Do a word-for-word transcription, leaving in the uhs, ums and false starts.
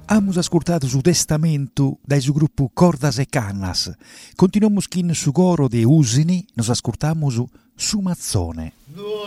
Amus ascoltato su testamento dai su gruppo Cordas e Cannas. Continuiamo in su coro de Usini, nos ascoltamos su Mazzone.